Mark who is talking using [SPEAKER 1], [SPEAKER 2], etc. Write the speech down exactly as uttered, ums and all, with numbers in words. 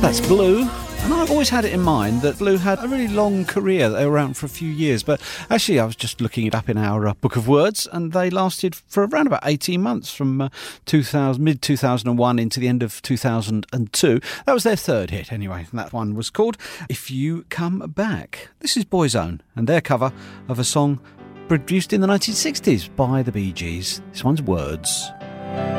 [SPEAKER 1] That's Blue. And I've always had it in mind that Blue had a really long career. They were around for a few years. But actually, I was just looking it up in our uh, Book of Words, and they lasted for around about eighteen months, from uh, two thousand, mid two thousand one into the end of two thousand two. That was their third hit, anyway. And that one was called If You Come Back. This is Boyzone and their cover of a song produced in the nineteen sixties by the Bee Gees. This one's Words.